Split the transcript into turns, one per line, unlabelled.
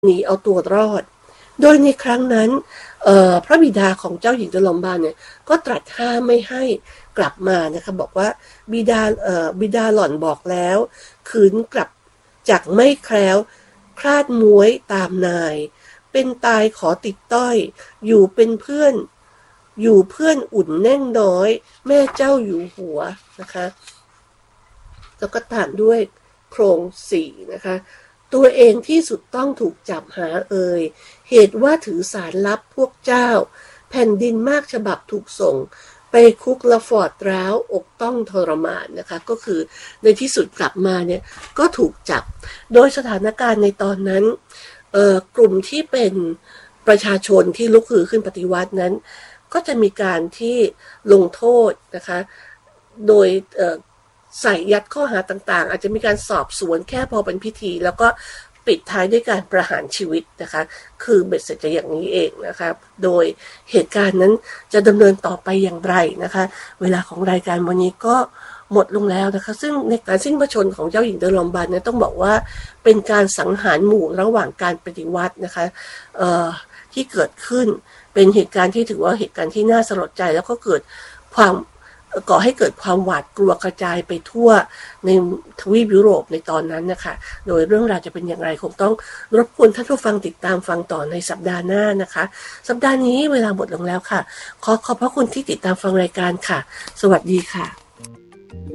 หนีเอาตัวรอดโดยในครั้งนั้นพระบิดาของเจ้าหญิงเดลอมบานเนี่ยก็ตรัสห้ามไม่ให้กลับมานะคะบอกว่าบิดาหล่อนบอกแล้วขืนกลับจากไม่แคล้วคลาดม้วยตามนายเป็นตายขอติดต้อยอยู่เป็นเพื่อนอุ่นแน่งน้อยแม่เจ้าอยู่หัวนะคะแล้วก็ตามด้วยโครง4นะคะตัวเองที่สุดต้องถูกจับหาเหตุว่าถือสารลับพวกเจ้าแผ่นดินมากฉบับถูกส่งไปคุกละฟอร์ดร้าวอกต้องทรมานนะคะก็คือในที่สุดกลับมาเนี่ยก็ถูกจับโดยสถานการณ์ในตอนนั้นกลุ่มที่เป็นประชาชนที่ลุกฮือขึ้นปฏิวัตินั้นก็จะมีการที่ลงโทษนะคะโดยใส่ยัดข้อหาต่างๆอาจจะมีการสอบสวนแค่พอเป็นพิธีแล้วก็ปิดท้ายด้วยการประหารชีวิตนะคะคือเบ็ดเสร็จจะอย่างนี้เองนะคะโดยเหตุการณ์นั้นจะดำเนินต่อไปอย่างไรนะคะเวลาของรายการวันนี้ก็หมดลงแล้วนะคะซึ่งในการสิ้นพระชนม์ของเจ้าหญิงเดอลอมบานเนี่ยต้องบอกว่าเป็นการสังหารหมู่ระหว่างการปฏิวัตินะคะที่เกิดขึ้นเป็นเหตุการณ์ที่ถือว่าเหตุการณ์ที่น่าสลดใจแล้วก็เกิดความก่อให้เกิดความหวาดกลัวกระจายไปทั่วในทวีปยุโรปในตอนนั้นนะคะโดยเรื่องราวจะเป็นอย่างไรคงต้องรบกวนท่านผู้ฟังติดตามฟังต่อในสัปดาห์หน้านะคะสัปดาห์นี้เวลาหมดลงแล้วค่ะขอบพระคุณที่ติดตามฟังรายการค่ะสวัสดีค่ะ